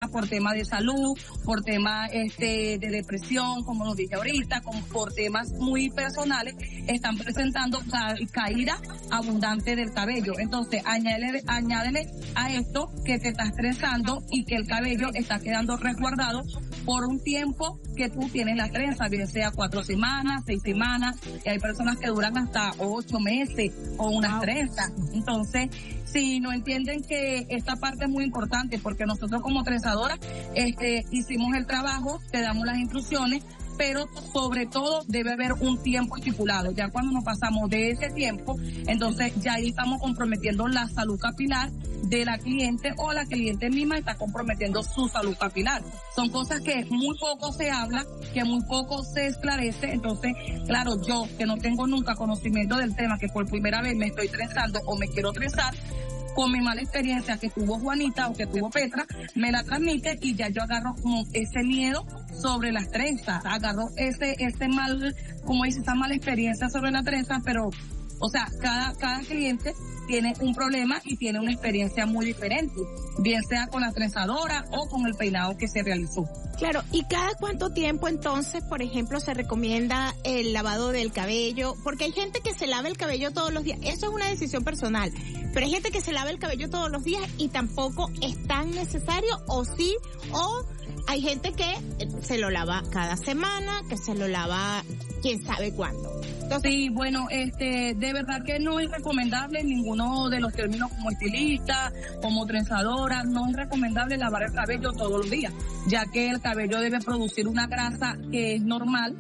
por tema de salud, por tema de depresión, como lo dije ahorita, por temas muy personales, están presentando caída abundante del cabello. Entonces, añádele a esto que te está estresando y que el cabello está quedando resguardado por un tiempo que tú tienes la trenza, bien sea 4 semanas, 6 semanas, y hay personas que duran hasta 8 meses o unas trenzas. Entonces, si no entienden que esta parte es muy importante, porque nosotros como trenzadoras hicimos el trabajo, te damos las instrucciones, pero sobre todo debe haber un tiempo estipulado. Ya cuando nos pasamos de ese tiempo, entonces ya ahí estamos comprometiendo la salud capilar de la cliente, o la cliente misma está comprometiendo su salud capilar. Son cosas que muy poco se habla, que muy poco se esclarece. Entonces, claro, yo que no tengo nunca conocimiento del tema, que por primera vez me estoy trenzando o me quiero trenzar, con mi mala experiencia que tuvo Juanita o que tuvo Petra, me la transmite y ya yo agarro como ese miedo sobre las trenzas, agarro ese mal, como dice, esa mala experiencia sobre la trenza, pero, o sea, cada cliente tiene un problema y tiene una experiencia muy diferente, bien sea con la trenzadora o con el peinado que se realizó. Claro, ¿y cada cuánto tiempo entonces, por ejemplo, se recomienda el lavado del cabello? Porque hay gente que se lava el cabello todos los días, eso es una decisión personal, pero hay gente que se lava el cabello todos los días y tampoco es tan necesario, o sí, o hay gente que se lo lava cada semana, que se lo lava quién sabe cuándo. Entonces, sí, bueno, de verdad que no es recomendable ninguno de los términos como estilista, como trenzadora, no es recomendable lavar el cabello todos los días, ya que el cabello debe producir una grasa que es normal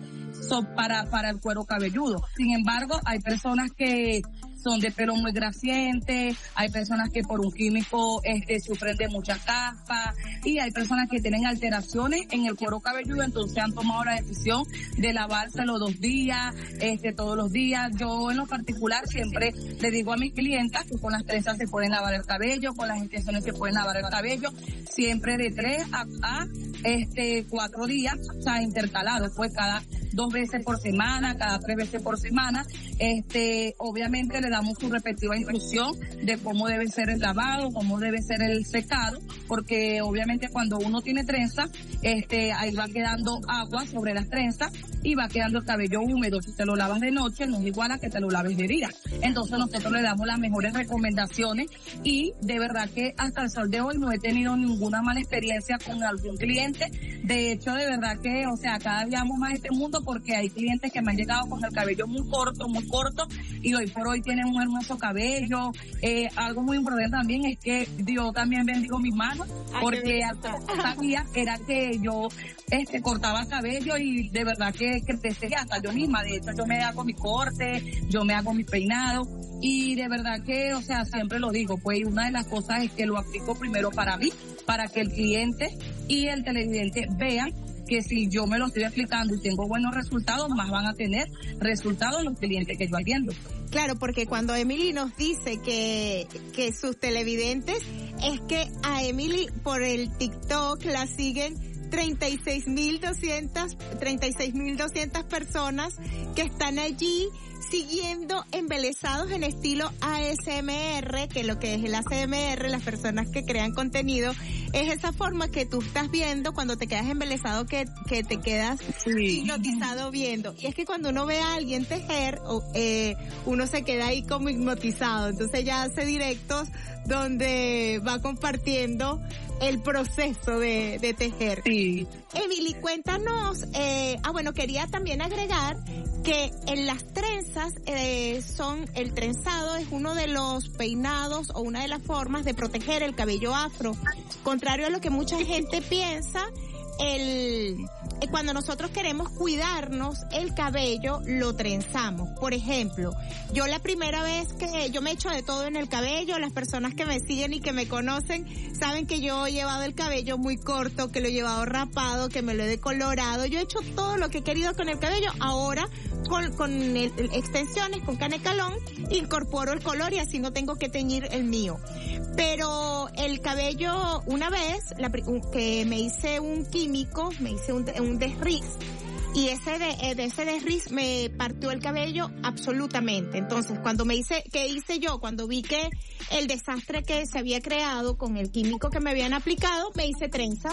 para el cuero cabelludo. Sin embargo, hay personas que son de pelo muy grasiente, hay personas que por un químico sufren de mucha caspa, y hay personas que tienen alteraciones en el cuero cabelludo, entonces han tomado la decisión de lavárselo 2 días, todos los días. Yo en lo particular siempre le digo a mis clientas que con las trenzas se pueden lavar el cabello, con las extensiones se pueden lavar el cabello, siempre de 3 a 4 días, o sea, intercalados, pues cada 2 veces por semana, cada 3 veces por semana. Obviamente le damos su respectiva instrucción de cómo debe ser el lavado, cómo debe ser el secado, porque obviamente cuando uno tiene trenza, ahí va quedando agua sobre las trenzas y va quedando el cabello húmedo. Si te lo lavas de noche no es igual a que te lo laves de día. Entonces nosotros le damos las mejores recomendaciones, y de verdad que hasta el sol de hoy no he tenido ninguna mala experiencia con algún cliente. De hecho, de verdad que, o sea, cada día amo más este mundo, porque hay clientes que me han llegado con el cabello muy corto, y hoy por hoy tienen un hermoso cabello. Algo muy importante también es que Dios también bendijo mis manos, porque sabía era que yo cortaba cabello, y de verdad que crecí hasta yo misma. De hecho, yo me hago mi corte, yo me hago mi peinado, y de verdad que, o sea, siempre lo digo, pues una de las cosas es que lo aplico primero para mí, para que el cliente y el televidente vean que si yo me lo estoy explicando y tengo buenos resultados, más van a tener resultados los clientes que yo atiendo. Claro, porque cuando Emily nos dice que sus televidentes, es que a Emily por el TikTok la siguen 36.200 personas que están allí siguiendo embelesados en estilo ASMR, que lo que es el ASMR, las personas que crean contenido, es esa forma que tú estás viendo cuando te quedas embelesado, que te quedas hipnotizado viendo. Y es que cuando uno ve a alguien tejer, uno se queda ahí como hipnotizado. Entonces ya hace directos donde va compartiendo el proceso de tejer. Sí. Emily, cuéntanos, quería también agregar que en las trenzas el trenzado es uno de los peinados o una de las formas de proteger el cabello afro. Contrario a lo que mucha gente piensa, cuando nosotros queremos cuidarnos el cabello, lo trenzamos. Por ejemplo, yo la primera vez que yo me echo de todo en el cabello, las personas que me siguen y que me conocen saben que yo he llevado el cabello muy corto, que lo he llevado rapado, que me lo he decolorado. Yo he hecho todo lo que he querido con el cabello. Ahora con extensiones, con canecalón, incorporo el color y así no tengo que teñir el mío. Pero el cabello, una vez que me hice un químico, me hice un desriz, y ese desriz me partió el cabello absolutamente. Entonces, ¿qué hice yo? Cuando vi que el desastre que se había creado con el químico que me habían aplicado, me hice trenza.